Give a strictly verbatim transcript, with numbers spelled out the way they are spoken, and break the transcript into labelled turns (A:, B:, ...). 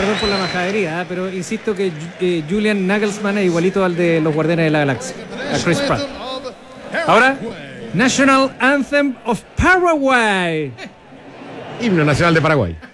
A: perdón por la majadería, ¿eh? Pero insisto que eh, Julian Nagelsmann es igualito al de los Guardianes de la Galaxia, a Chris Pratt. Ahora, National Anthem of Paraguay.
B: Himno Nacional de Paraguay.